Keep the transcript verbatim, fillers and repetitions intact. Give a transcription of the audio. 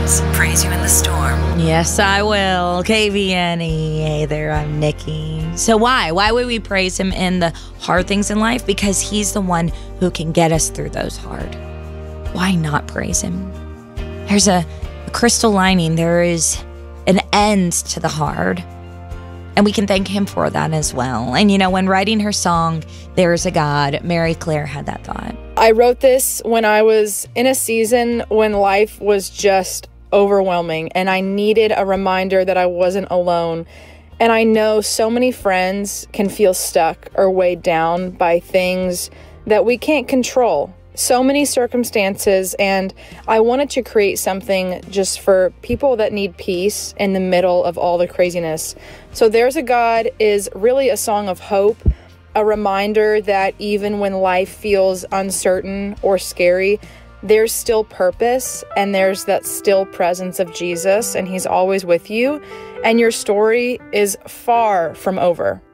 Jones, Praise You in the Storm. Yes, I will. K V N E. Hey there, I'm Nikki. So why? Why would we praise him in the hard things in life? Because he's the one who can get us through those hard. Why not praise him? There's a, a crystal lining. There is an end to the hard. And we can thank him for that as well. And, you know, when writing her song, There Is a God, Mary Claire had that thought. I wrote this when I was in a season when life was just overwhelming and I needed a reminder that I wasn't alone. And I know so many friends can feel stuck or weighed down by things that we can't control. So many circumstances, and I wanted to create something just for people that need peace in the middle of all the craziness. So There's a God is really a song of hope, a reminder that even when life feels uncertain or scary, there's still purpose and there's that still presence of Jesus, and he's always with you, and your story is far from over.